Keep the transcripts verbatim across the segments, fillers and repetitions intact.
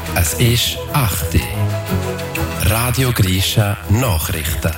Es ist acht Uhr. Radio Grisha Nachrichten.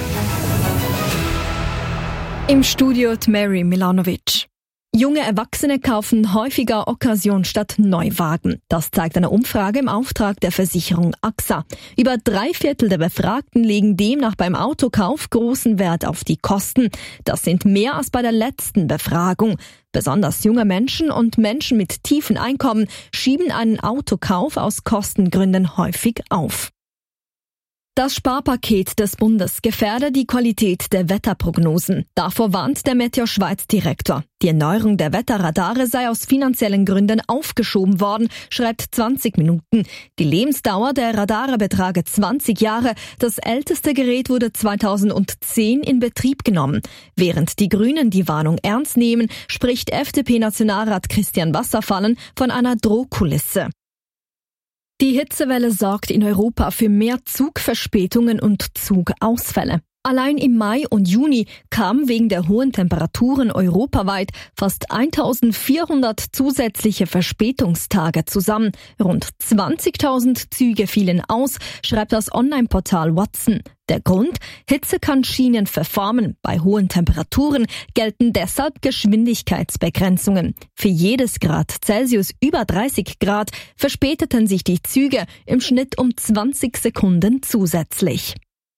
Im Studio die Mary Milanovic. Junge Erwachsene kaufen häufiger Occasion statt Neuwagen. Das zeigt eine Umfrage im Auftrag der Versicherung A X A. Über drei Viertel der Befragten legen demnach beim Autokauf großen Wert auf die Kosten. Das sind mehr als bei der letzten Befragung. Besonders junge Menschen und Menschen mit tiefen Einkommen schieben einen Autokauf aus Kostengründen häufig auf. Das Sparpaket des Bundes gefährde die Qualität der Wetterprognosen. Davor warnt der Meteor-Schweiz-Direktor. Die Erneuerung der Wetterradare sei aus finanziellen Gründen aufgeschoben worden, schreibt zwanzig Minuten. Die Lebensdauer der Radare betrage zwanzig Jahre. Das älteste Gerät wurde zweitausendzehn in Betrieb genommen. Während die Grünen die Warnung ernst nehmen, spricht F D P-Nationalrat Christian Wasserfallen von einer Drohkulisse. Die Hitzewelle sorgt in Europa für mehr Zugverspätungen und Zugausfälle. Allein im Mai und Juni kamen wegen der hohen Temperaturen europaweit fast eintausendvierhundert zusätzliche Verspätungstage zusammen. Rund zwanzigtausend Züge fielen aus, schreibt das Online-Portal Watson. Der Grund? Hitze kann Schienen verformen. Bei hohen Temperaturen gelten deshalb Geschwindigkeitsbegrenzungen. Für jedes Grad Celsius über dreißig Grad verspäteten sich die Züge im Schnitt um zwanzig Sekunden zusätzlich.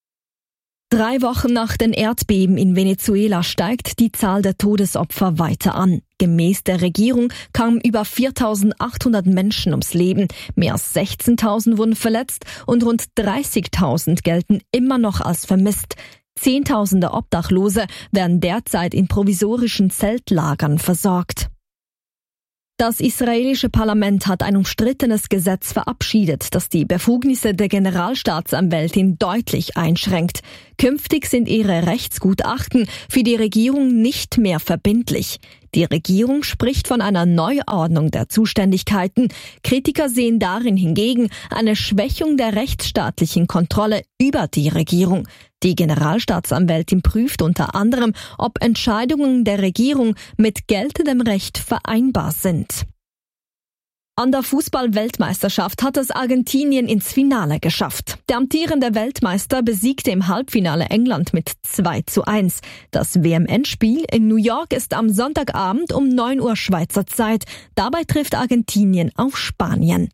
Drei Wochen nach den Erdbeben in Venezuela steigt die Zahl der Todesopfer weiter an. Gemäß der Regierung kamen über viertausendachthundert Menschen ums Leben, mehr als sechzehntausend wurden verletzt und rund dreißigtausend gelten immer noch als vermisst. Zehntausende Obdachlose werden derzeit in provisorischen Zeltlagern versorgt. Das israelische Parlament hat ein umstrittenes Gesetz verabschiedet, das die Befugnisse der Generalstaatsanwältin deutlich einschränkt. Künftig sind ihre Rechtsgutachten für die Regierung nicht mehr verbindlich. Die Regierung spricht von einer Neuordnung der Zuständigkeiten. Kritiker sehen darin hingegen eine Schwächung der rechtsstaatlichen Kontrolle über die Regierung. Die Generalstaatsanwältin prüft unter anderem, ob Entscheidungen der Regierung mit geltendem Recht vereinbar sind. An der Fußball-Weltmeisterschaft hat es Argentinien ins Finale geschafft. Der amtierende Weltmeister besiegte im Halbfinale England mit zwei zu eins. Das W M-Endspiel in New York ist am Sonntagabend um neun Uhr Schweizer Zeit. Dabei trifft Argentinien auf Spanien.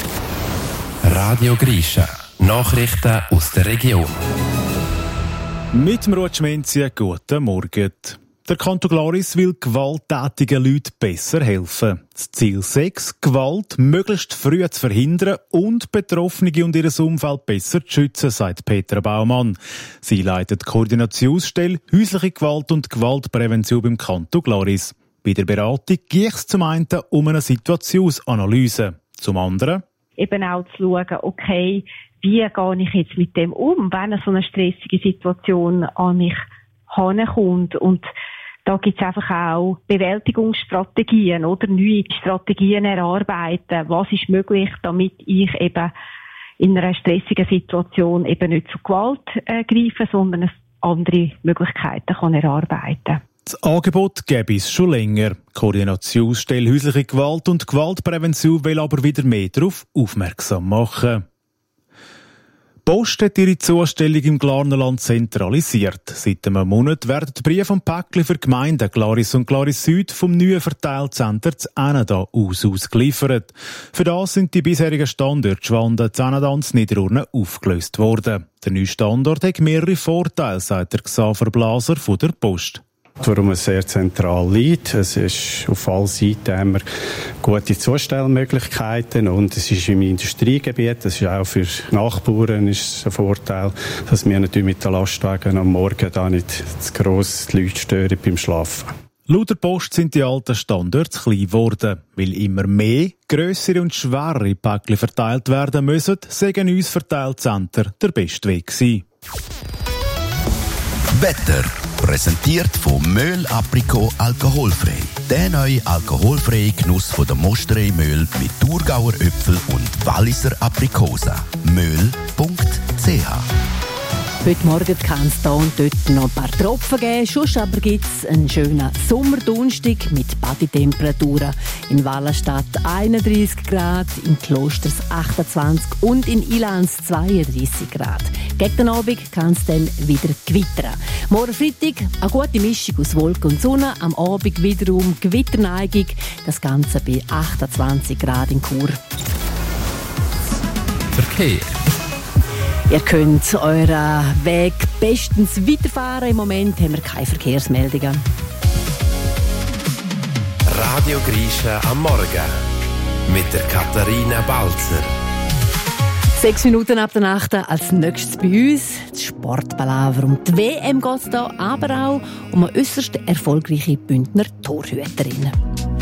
Radio Grisha. Nachrichten aus der Region. Mit dem Rutschmenzi, guten Morgen. Der Kanton Glaris will gewalttätigen Leuten besser helfen. Das Ziel sechs, Gewalt möglichst früh zu verhindern und Betroffene und ihr Umfeld besser zu schützen, sagt Petra Baumann. Sie leitet die Koordinationsstelle Häusliche Gewalt und Gewaltprävention beim Kanton Glaris. Bei der Beratung geht es zum einen um eine Situationsanalyse, zum anderen eben auch zu schauen, okay, wie gehe ich jetzt mit dem um, wenn so eine stressige Situation an mich herankommt. Und da gibt es einfach auch Bewältigungsstrategien oder neue Strategien erarbeiten. Was ist möglich, damit ich eben in einer stressigen Situation eben nicht zu Gewalt äh, greife, sondern andere Möglichkeiten kann erarbeiten. Das Angebot gäbe es schon länger. Die Koordinationsstelle Häusliche Gewalt und Gewaltprävention will aber wieder mehr darauf aufmerksam machen. Die Post hat ihre Zustellung im Glarnerland zentralisiert. Seit einem Monat werden die Briefe und Päckchen für Gemeinden Glaris und Glaris Süd vom neuen Verteilcenter zu Äneda aus ausgeliefert. Für das sind die bisherigen Standorte Schwanden, Äneda und Niederurne aufgelöst worden. Der neue Standort hat mehrere Vorteile, sagt der Xaver Blaser von der Post. Warum es sehr zentral liegt. Es ist auf allen Seiten haben wir gute Zustellmöglichkeiten und es ist im Industriegebiet, das ist auch für Nachbarn ist ein Vorteil, dass wir natürlich mit den Lastwagen am Morgen da nicht zu gross die Leute stören beim Schlafen. Laut der Post sind die alten Standorte zu klein geworden. Weil immer mehr, grössere und schwerere Päckchen verteilt werden müssen, sagen uns Verteilcenter der beste Weg sein. Wetter. Präsentiert von Möhl Aprikot alkoholfrei. Der neue alkoholfreie Genuss von der Mosterei Möhl mit Thurgauer Äpfel und Walliser Aprikosen. möhl punkt c h Heute Morgen kann es hier und dort noch ein paar Tropfen geben. Sonst aber gibt es einen schönen Sommerdonnerstag mit Badetemperaturen. In Wallerstadt einunddreissig Grad, in Klosters achtundzwanzig und in Ilans zweiunddreissig Grad. Gegen den Abend kann es dann wieder gewittern. Morgen Freitag eine gute Mischung aus Wolken und Sonne. Am Abend wiederum Gewitterneigung. Das Ganze bei achtundzwanzig Grad in Chur. Verkehr. Ihr könnt euren Weg bestens weiterfahren. Im Moment haben wir keine Verkehrsmeldungen. Radio Grisha am Morgen mit der Katharina Balzer. Sechs Minuten ab der Nacht als nächstes bei uns das Sportpalaver. Um die W M geht es hier, aber auch um eine äußerst erfolgreiche Bündner Torhüterin.